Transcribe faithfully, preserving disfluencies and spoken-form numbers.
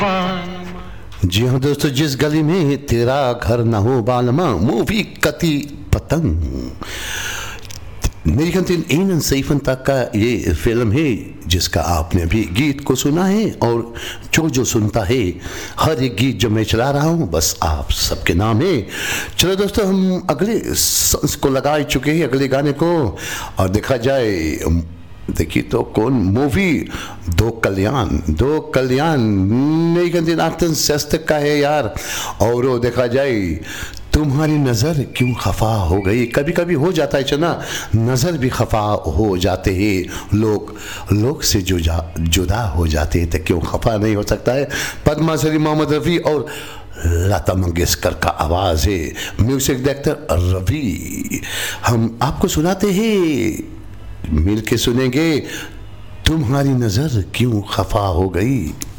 जी हाँ दोस्तों, जिस गली में तेरा घर न हो बालमा, मूवी कति पतंग। मेरी खंतीन इन सईफन तक का ये फिल्म है जिसका आपने अभी गीत को सुना है, और जो जो सुनता है हर एक गीत जो मैं चला रहा हूँ बस आप सबके नाम है। चलो दोस्तों, हम अगले सॉन्ग्स को लगा चुके हैं, अगले गाने को। और देखा जाए, देखिए तो कौन मूवी दो कल्याण दो कल्याण नहीं कहते नातन सस्त का है यार। और वो देखा जाए, तुम्हारी नज़र क्यों खफा हो गई। कभी कभी हो जाता है चना, नज़र भी खफा हो जाते हैं लोग, लोग से जुदा जुदा हो जाते हैं, तो क्यों खफा नहीं हो सकता है। पद्मा श्री, मोहम्मद रफ़ी और लता मंगेशकर का आवाज़ है, म्यूजिक डायरेक्टर रवि। हम आपको सुनाते हैं, मिल के सुनेंगे, तुम्हारी नज़र क्यों खफा हो गई।